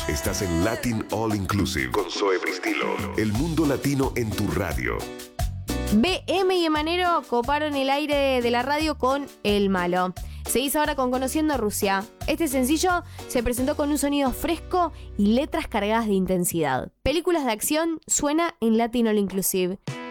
Estás en Latin All Inclusive con Zoe Pristilo. El mundo latino en tu radio. BM y Emanero coparon el aire de la radio con El Malo. Seguís ahora con Conociendo Rusia. Este sencillo se presentó con un sonido fresco y letras cargadas de intensidad. Películas de acción suena en Latin All Inclusive.